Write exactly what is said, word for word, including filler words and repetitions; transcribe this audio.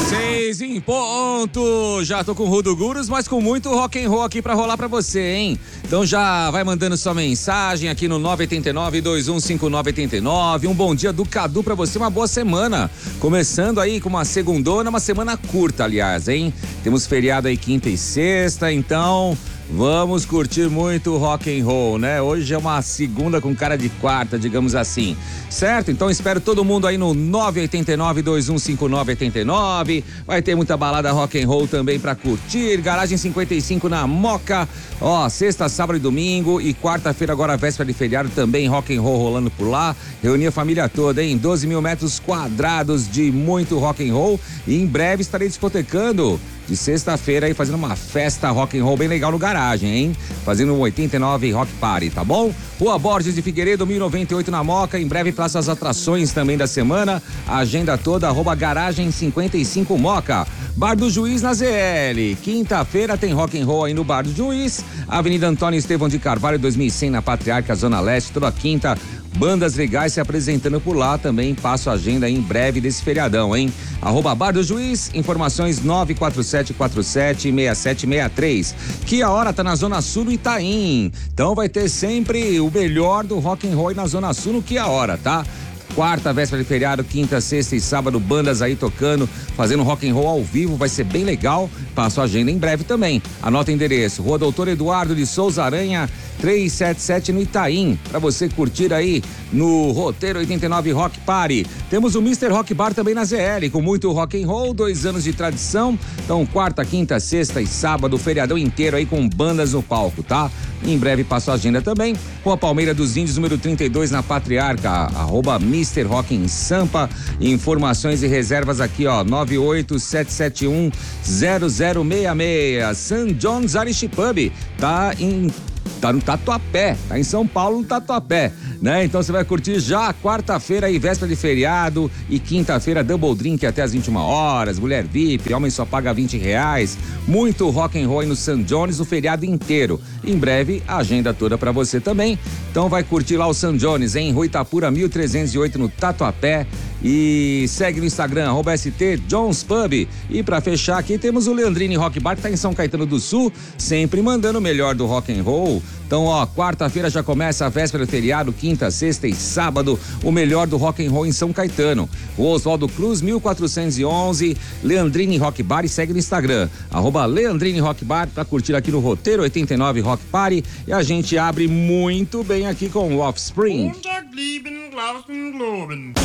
Seis em ponto, já tô com o Rudo Gurus, mas com muito rock and roll aqui pra rolar pra você, hein? Então já vai mandando sua mensagem aqui no nove oito nove, dois um cinco nove oito nove. Um bom dia do Cadu pra você, uma boa semana. Começando aí com uma segundona, uma semana curta, aliás, hein? Temos feriado aí quinta e sexta, então vamos curtir muito rock and roll, né? Hoje é uma segunda com cara de quarta, digamos assim, certo? Então espero todo mundo aí no nove oito nove, dois um cinco nove oito nove. Vai ter muita balada rock and roll também pra curtir. Garagem cinquenta e cinco na Moca. Ó, sexta, sábado e domingo e quarta-feira agora véspera de feriado também rock and roll rolando por lá. Reunir a família toda, hein? doze mil metros quadrados de muito rock and roll e em breve estarei discotecando de sexta-feira aí fazendo uma festa rock and roll bem legal no garagem, hein? Fazendo um oitenta e nove Rock Party, tá bom? Rua Borges de Figueiredo, mil e noventa e oito na Moca, em breve praça as atrações também da semana, a agenda toda, arroba garagem cinquenta e cinco Moca. Bar do Juiz na Z L, quinta-feira tem rock and roll aí no Bar do Juiz, Avenida Antônio Estevão de Carvalho, dois mil e cem na Patriarca, Zona Leste, toda quinta, bandas legais se apresentando por lá também, passo a agenda em breve desse feriadão, hein? Arroba Bar do Juiz, informações nove quatro sete quatro sete, seis sete seis três. Que a hora tá na Zona Sul do Itaim. Então vai ter sempre o melhor do rock and roll na Zona Sul no Que a Hora, tá? Quarta, véspera de feriado, quinta, sexta e sábado, bandas aí tocando, fazendo rock and roll ao vivo, vai ser bem legal. Passo a agenda em breve também. Anota o endereço, Rua Doutor Eduardo de Souza Aranha, trezentos e setenta e sete no Itaim, pra você curtir aí no Roteiro oitenta e nove Rock Party. Temos o mister Rock Bar também na Z L, com muito rock and roll, dois anos de tradição. Então, quarta, quinta, sexta e sábado, feriadão inteiro aí com bandas no palco, tá? Em breve passo a agenda também. Rua Palmeira dos Índios, número trinta e dois na Patriarca, arroba mister Rock em Sampa. Informações e reservas aqui, ó, nove oito sete sete um, zero zero seis seis. Saint John's Irish Pub, tá em Tá no Tatuapé, tá em São Paulo no Tatuapé, né? Então você vai curtir já quarta-feira aí, véspera de feriado, e quinta-feira double drink até as vinte e uma horas, mulher V I P, homem só paga vinte reais, muito rock and roll aí no Saint John's o feriado inteiro. Em breve, a agenda toda pra você também. Então vai curtir lá o Saint John's, hein? Rua Itapura mil trezentos e oito no Tatuapé. E segue no Instagram, arroba S T John's Pub. E pra fechar aqui temos o Leandrini Rock Bar, que tá em São Caetano do Sul, sempre mandando o melhor do rock and roll. Então, ó, quarta-feira já começa a véspera do feriado, quinta, sexta e sábado, o melhor do rock and roll em São Caetano. O Oswaldo Cruz, mil quatrocentos e onze, Leandrini Rock Bar, e segue no Instagram, arroba Leandrini Rock Bar, pra curtir aqui no Roteiro oitenta e nove Rock Party. E a gente abre muito bem aqui com o Offspring.